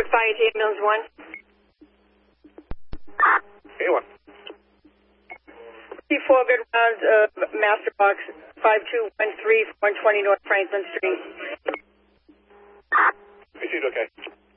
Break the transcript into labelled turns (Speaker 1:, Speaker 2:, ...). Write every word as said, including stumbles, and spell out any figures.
Speaker 1: Fire to Ambulance one.
Speaker 2: Anyone?
Speaker 1: Four good rounds of Master Box five two one three, one twenty North Franklin Street.
Speaker 2: Received, okay.